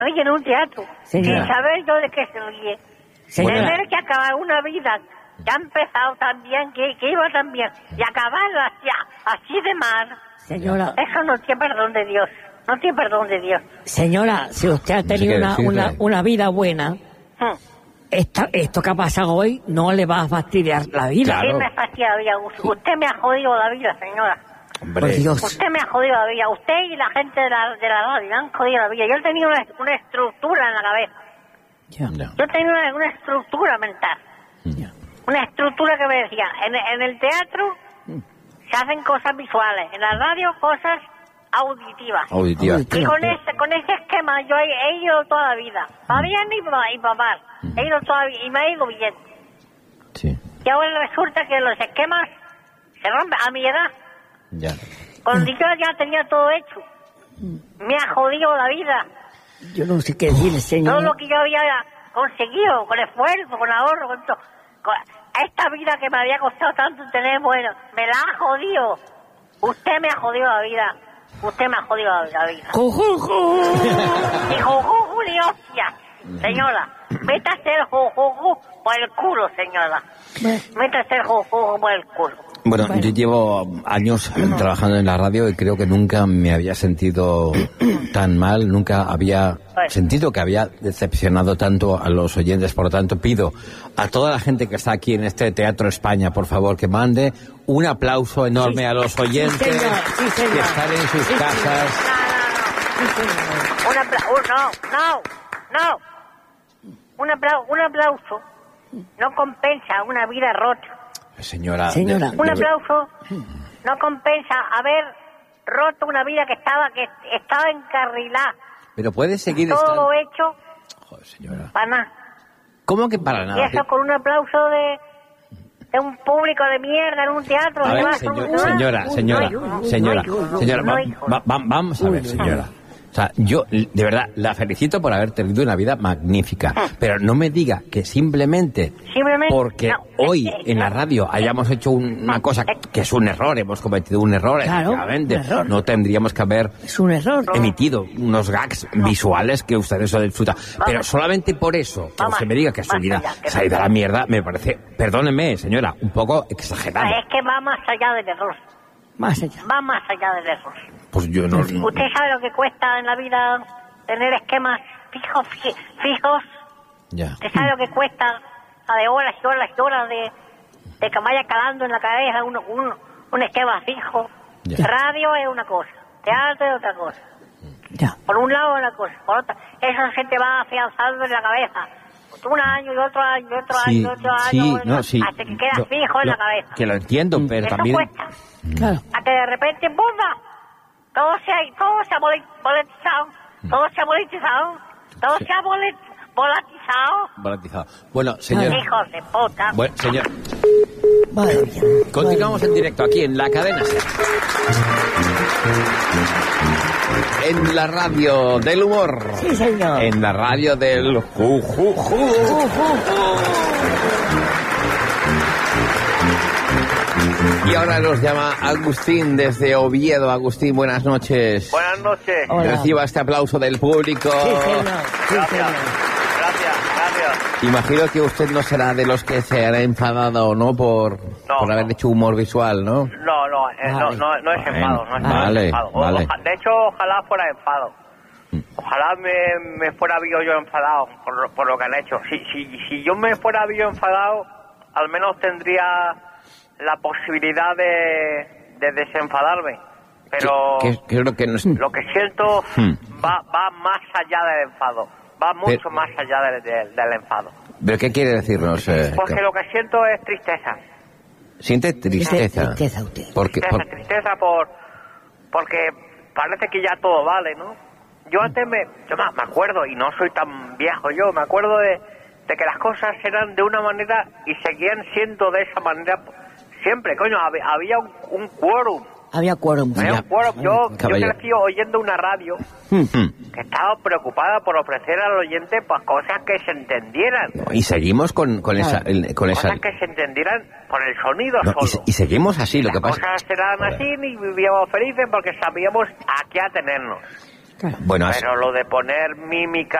ríe en un teatro. Señora. Sin saber yo de qué se ríe. Señora. Tener que acabar una vida que ha empezado tan bien, que iba tan bien, y acabarla así de mal. Señora. Eso no tiene perdón de Dios. No tiene perdón de Dios. Señora, si usted ha tenido una vida buena, esto que ha pasado hoy no le va a fastidiar la vida. Sí, me fastidia la vida. Usted me ha jodido la vida, señora. Por Dios. Usted me ha jodido la vida. Usted y la gente de la radio me han jodido la vida. Yo tenía una estructura en la cabeza. Yo tenía una estructura mental. Una estructura que me decía, en el teatro se hacen cosas visuales, en la radio cosas auditivas. Y con ese esquema yo he ido toda la vida. Para bien y para mal. He ido toda la vida y me ha ido bien. Sí. Y ahora resulta que los esquemas se rompen a mi edad. Ya. Cuando yo ya tenía todo hecho. Me ha jodido la vida. Yo no sé qué decirle, señor. Todo lo que yo había conseguido, con esfuerzo, con ahorro, con todo. Esta vida que me había costado tanto tener, bueno, me la ha jodido. Usted me ha jodido la vida. Usted me ha jodido la vida. ¡Jujuju! Y jujuju ni hostia, señora. Métase el jujuju por el culo, señora. Métase el jujuju por el culo. Bueno, yo llevo años trabajando en la radio y creo que nunca me había sentido tan mal, nunca había sentido que había decepcionado tanto a los oyentes. Por lo tanto, pido a toda la gente que está aquí en este Teatro España, por favor, que mande un aplauso enorme a los oyentes que están en sus casas. Un aplauso no compensa una vida rota. Señora. Un aplauso no compensa haber roto una vida que estaba encarrilada. Pero puede seguir todo estando... lo hecho. Joder, señora. Para nada. ¿Cómo que para nada? Y eso con un aplauso de un público de mierda en un teatro. A ver, señora, vamos a ver, señora. O sea, yo de verdad la felicito por haber tenido una vida magnífica, pero no me diga que simplemente porque hoy en la radio hayamos hecho una cosa que es un error, hemos cometido un error, efectivamente, no tendríamos que haber emitido unos gags visuales que ustedes lo disfrutan, pero solamente por eso, que usted me diga que su vida se ha ido a la mierda, me parece, perdóneme, señora, un poco exagerado. Es que va más allá del error. Va más allá del error. Pues yo no... ¿Usted sabe lo que cuesta en la vida tener esquemas fijos? Ya. ¿Usted sabe lo que cuesta de horas y horas y horas de que vaya calando en la cabeza un esquema fijo? Ya. Radio es una cosa, teatro es otra cosa. Ya. Por un lado es una cosa, por otra, eso se te va afianzando en la cabeza. Un año y otro año y otro año y otro año, hasta que queda fijo en la cabeza. Que lo entiendo, pero eso también... cuesta. Claro. A que de repente, ¡bomba! Todo se ha volatizado. Todo se ha volatizado. Todo se ha volatizado. Bueno, señor... Hijos de puta. Bueno, señor... Continuamos en directo aquí en la cadena SER. En la radio del humor. Sí, señor. En la radio del jujuju. Y ahora nos llama Agustín desde Oviedo. Agustín, buenas noches. Buenas noches. Hola. Reciba este aplauso del público. Sí, señor. Gracias. Imagino que usted no será de los que se hará enfadado o no por haber hecho humor visual, ¿no? No es enfado. Vale. De hecho, ojalá fuera enfado. Ojalá me fuera yo enfadado por lo que han hecho. Si yo me fuera yo enfadado, al menos tendría la posibilidad de desenfadarme. Pero creo que no es... lo que siento va más allá del enfado. Va mucho más allá del enfado. ¿Pero qué quiere decirnos? Porque lo que siento es tristeza. ¿Siente tristeza? Tristeza usted. Tristeza porque parece que ya todo vale, ¿no? Yo antes me acuerdo, y no soy tan viejo yo, me acuerdo de que las cosas eran de una manera y seguían siendo de esa manera siempre. Coño, había un quórum. Había quórum. Yo crecí oyendo una radio que estaba preocupada por ofrecer al oyente pues cosas que se entendieran. Y seguimos con esa... Cosas que se entendieran por el sonido solo. Y seguimos así, lo que las pasa... cosas eran así y vivíamos felices porque sabíamos a qué atenernos. Bueno, pero lo de poner mímica